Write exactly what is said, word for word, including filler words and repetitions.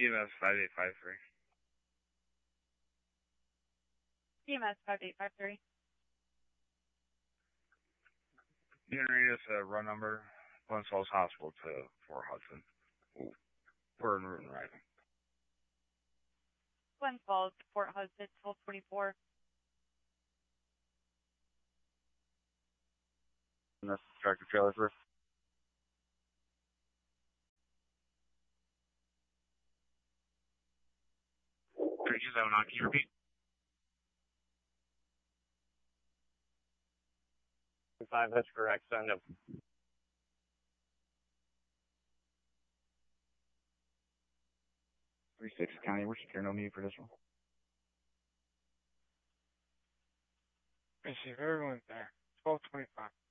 E M S five eight five three. E M S five eight five three. Generate us a run number, Glens Falls Hospital to Fort Hudson. Ooh. We're en route and arriving. Glens Falls, Fort Hudson, twelve twenty-four. And that's the tractor trailer first. three two seven nine, can you repeat? Five, that's correct. Send him. three six County, we're secure, no need for this one. I see everyone's there. twelve twenty-five.